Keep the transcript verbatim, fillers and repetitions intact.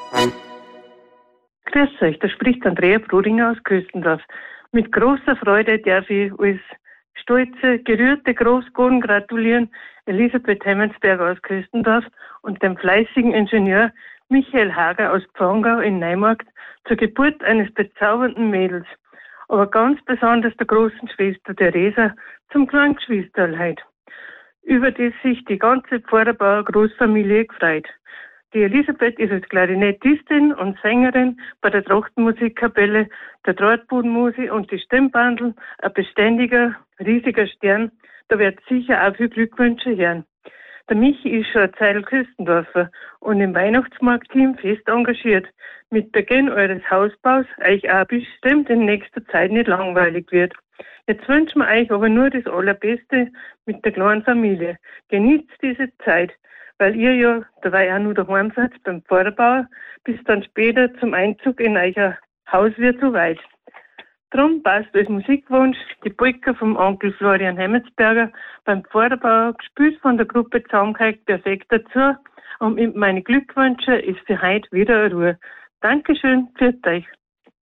Grüß euch, da spricht Andrea Brodinger aus Köstendorf. Mit großer Freude darf ich als stolze, gerührte Großgoden gratulieren Elisabeth Hemmensberger aus Köstendorf und dem fleißigen Ingenieur Michael Hager aus Pfangau in Neumarkt zur Geburt eines bezaubernden Mädels. Aber ganz besonders der großen Schwester Theresa zum kleinen Geschwisterl heute, über die sich die ganze Pfarrerbauer Großfamilie gefreut. Die Elisabeth ist als Klarinettistin und Sängerin bei der Trachtenmusikkapelle, der Drahtbodenmusik und die Stimmbandel ein beständiger, riesiger Stern. Da wird sicher auch viel Glückwünsche hören. Der Michi ist schon ein Zeil Küstendorfer und im Weihnachtsmarktteam fest engagiert. Mit Beginn eures Hausbaus euch auch bestimmt in nächster Zeit nicht langweilig wird. Jetzt wünschen wir euch aber nur das Allerbeste mit der kleinen Familie. Genießt diese Zeit, weil ihr ja dabei auch nur daheim seid beim Pfarrerbauer, bis dann später zum Einzug in euer Haus wird so weit. Drum passt als Musikwunsch die Polka vom Onkel Florian Hemmensberger beim Pfarrerbauer, gespielt von der Gruppe Zaumkeit, perfekt dazu. Und mit meinen Glückwünschen ist für heute wieder eine Ruhe. Dankeschön, für euch.